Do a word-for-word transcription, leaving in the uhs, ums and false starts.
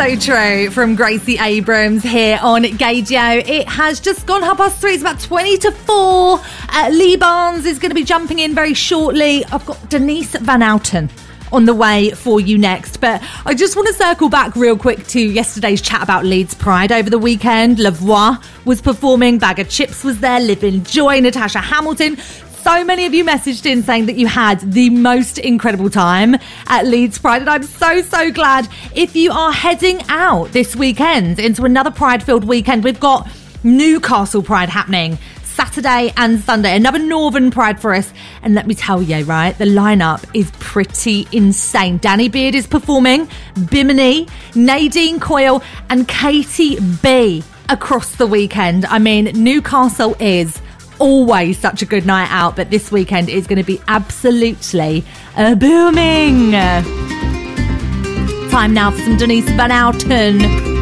So true from Gracie Abrams here on Gaydio. It has just gone half past three. It's about twenty to four. Uh, Lee Barnes is going to be jumping in very shortly. I've got Denise Van Outen on the way for you next. But I just want to circle back real quick to yesterday's chat about Leeds Pride over the weekend. La Voix was performing. Bag of Chips was there. Live in Joy. Natasha Hamilton. So many of you messaged in saying that you had the most incredible time at Leeds Pride, and I'm so, so glad. If you are heading out this weekend into another Pride-filled weekend, we've got Newcastle Pride happening Saturday and Sunday, another Northern Pride for us. And let me tell you, right, the lineup is pretty insane. Danny Beard is performing, Bimini, Nadine Coyle and Katie B across the weekend. I mean, Newcastle is always such a good night out, but this weekend is going to be absolutely uh, booming. Time now for some Denise Van Outen.